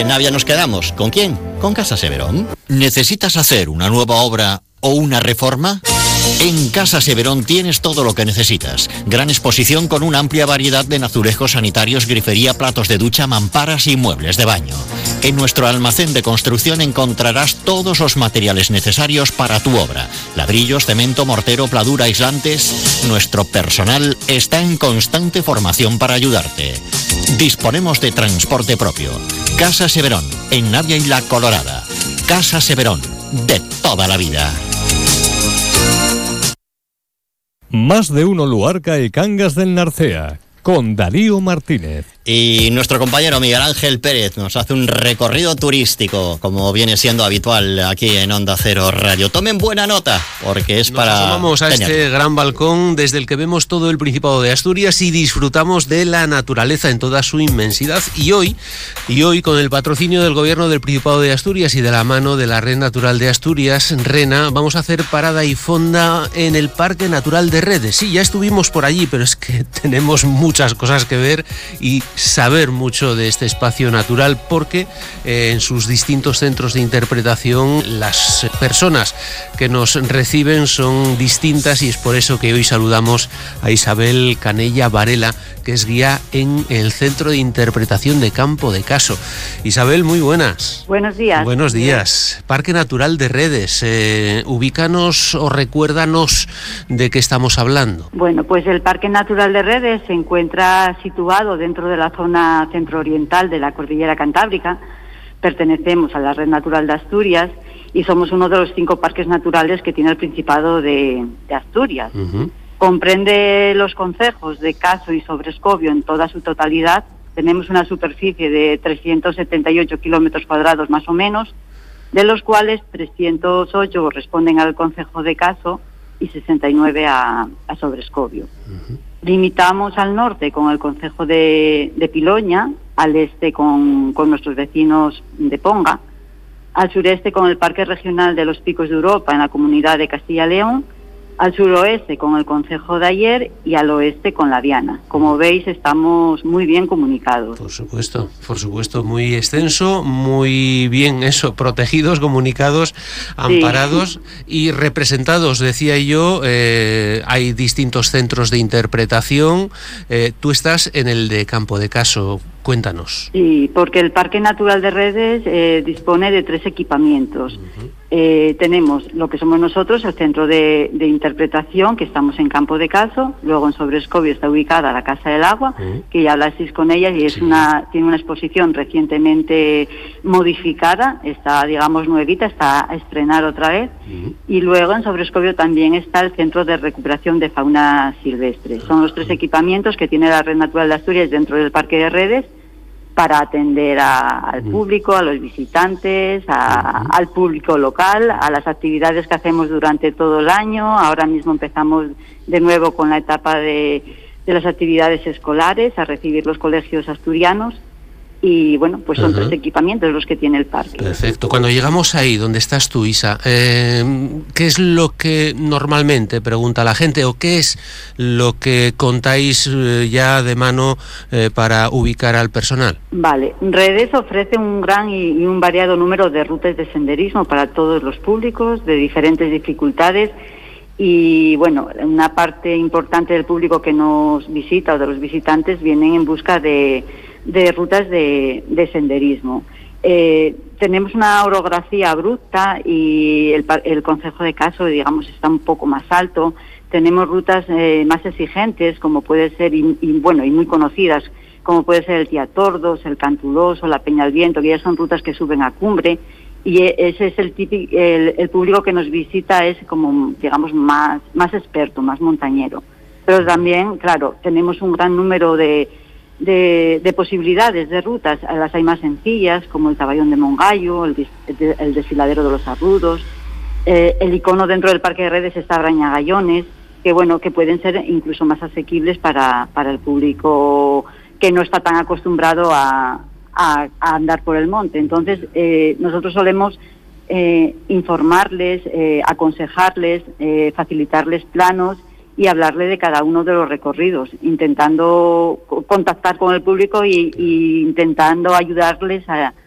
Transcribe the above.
Navia nos quedamos. ¿Con quién? Con Casa Severón. ¿Necesitas hacer una nueva obra o una reforma? En Casa Severón tienes todo lo que necesitas. Gran exposición con una amplia variedad de azulejos sanitarios, grifería, platos de ducha, mamparas y muebles de baño. En nuestro almacén de construcción encontrarás todos los materiales necesarios para tu obra. Ladrillos, cemento, mortero, pladura, aislantes. Nuestro personal está en constante formación para ayudarte. Disponemos de transporte propio. Casa Severón, en Navia y La Colorada. Casa Severón, de toda la vida. Más de uno Luarca y Cangas del Narcea, con Darío Martínez. Y nuestro compañero Miguel Ángel Pérez nos hace un recorrido turístico, como viene siendo habitual aquí en Onda Cero Radio. Tomen buena nota, porque es para... Vamos a este gran balcón desde el que vemos todo el Principado de Asturias y disfrutamos de la naturaleza en toda su inmensidad. Y hoy, con el patrocinio del Gobierno del Principado de Asturias y de la mano de la Red Natural de Asturias, RENA, vamos a hacer parada y fonda en el Parque Natural de Redes. Sí, ya estuvimos por allí, pero es que tenemos muchas cosas que ver y saber mucho de este espacio natural, porque en sus distintos centros de interpretación las personas que nos reciben son distintas, y es por eso que hoy saludamos a Isabel Canella Varela, que es guía en el Centro de Interpretación de Campo de Caso. Isabel, muy buenas. Buenos días. Buenos días. Parque Natural de Redes, ubícanos o recuérdanos de qué estamos hablando. Bueno, pues el Parque Natural de Redes se encuentra situado dentro de la zona centro-oriental de la Cordillera Cantábrica. Pertenecemos a la Red Natural de Asturias y somos uno de los 5 parques naturales que tiene el Principado de Asturias. Uh-huh. Comprende los concejos de Caso y Sobrescobio en toda su totalidad. Tenemos una superficie de 378 kilómetros cuadrados más o menos, de los cuales 308 corresponden al concejo de Caso y 69 a Sobrescobio. Uh-huh. Limitamos al norte con el concejo de Piloña, al este con nuestros vecinos de Ponga, al sureste con el Parque Regional de los Picos de Europa en la Comunidad de Castilla y León, al suroeste con el concejo de Ayer y al oeste con la Diana. Como veis, estamos muy bien comunicados. Por supuesto, muy extenso, muy bien protegidos, comunicados, amparados, sí, y representados, decía yo. Hay distintos centros de interpretación. Tú estás en el de Campo de Caso. Cuéntanos. Sí, porque el Parque Natural de Redes dispone de 3 equipamientos. Uh-huh. Tenemos lo que somos nosotros, el centro de interpretación, que estamos en Campo de Caso. Luego en Sobrescobio está ubicada la Casa del Agua, uh-huh, que ya hablasteis con ella, y tiene una exposición recientemente modificada, está, digamos, nuevita, está a estrenar otra vez. Uh-huh. Y luego en Sobrescobio también está el Centro de Recuperación de Fauna Silvestre. Son los 3 equipamientos que tiene la Red Natural de Asturias dentro del Parque de Redes, para atender al público, a los visitantes, al público local, a las actividades que hacemos durante todo el año. Ahora mismo empezamos de nuevo con la etapa de las actividades escolares, a recibir los colegios asturianos. Y bueno, pues son 3 equipamientos los que tiene el parque. Perfecto. Cuando llegamos ahí, donde estás tú, Isa, ¿qué es lo que normalmente pregunta la gente, o qué es lo que contáis ya de mano para ubicar al personal? Vale, Redes ofrece un gran y un variado número de rutas de senderismo para todos los públicos, de diferentes dificultades. Y bueno, una parte importante del público que nos visita, o de los visitantes, vienen en busca de rutas de senderismo. Tenemos una orografía abrupta y el concejo de Caso, digamos, está un poco más alto. Tenemos rutas más exigentes, como puede ser, y muy conocidas, como puede ser el Tía Tordos, el Cantuloso, la Peña al Viento, que ya son rutas que suben a cumbre. Y ese es el público que nos visita, es como, digamos, más experto, más montañero. Pero también, claro, tenemos un gran número de posibilidades de rutas. Las hay más sencillas, como el Taballón de Mongallo, el Desfiladero de los Arrudos. El icono dentro del Parque de Redes está Brañagallones, que pueden ser incluso más asequibles para el público que no está tan acostumbrado a andar por el monte. Entonces, nosotros solemos informarles, aconsejarles, facilitarles planos y hablarle de cada uno de los recorridos, intentando contactar con el público y intentando ayudarles a